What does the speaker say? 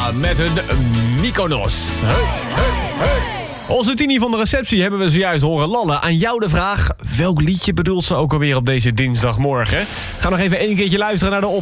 met hun Mykonos. Onze Tini van de receptie hebben we zojuist horen lallen. Aan jou de vraag, welk liedje bedoelt ze ook alweer op deze dinsdagmorgen? Ga nog even 1 keertje luisteren naar de